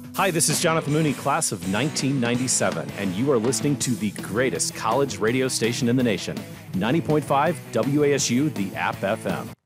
Hi, this is Jonathan Mooney, class of 1997, and you are listening to the greatest college radio station in the nation, 90.5 WASU, the App FM.